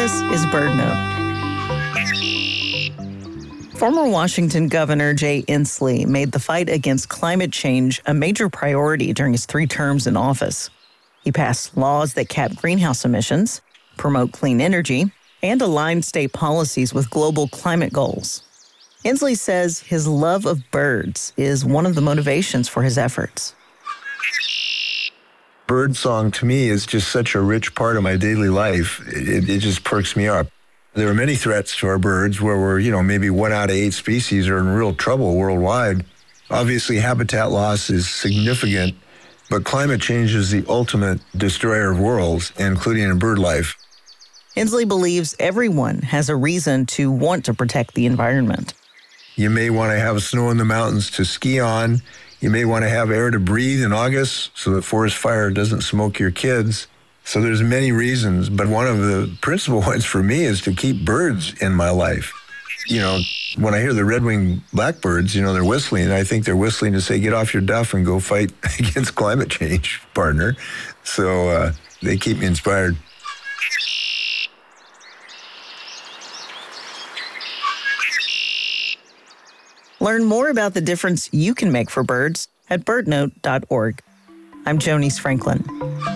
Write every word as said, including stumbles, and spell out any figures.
This is BirdNote. Former Washington Governor Jay Inslee made the fight against climate change a major priority during his three terms in office. He passed laws that cap greenhouse emissions, promote clean energy, and align state policies with global climate goals. Inslee says his love of birds is one of the motivations for his efforts. Birdsong to me is just such a rich part of my daily life. It, it just perks me up. There are many threats to our birds where we're, you know, maybe one out of eight species are in real trouble worldwide. Obviously, habitat loss is significant, but climate change is the ultimate destroyer of worlds, including in bird life. Inslee believes everyone has a reason to want to protect the environment. You may want to have snow in the mountains to ski on. You may want to have air to breathe in August so that forest fire doesn't smoke your kids. So there's many reasons, but one of the principal ones for me is to keep birds in my life. You know, when I hear the red-winged blackbirds, you know, they're whistling, I think they're whistling to say, get off your duff and go fight against climate change, partner. So uh, they keep me inspired. Learn more about the difference you can make for birds at bird note dot org. I'm Jonice Franklin.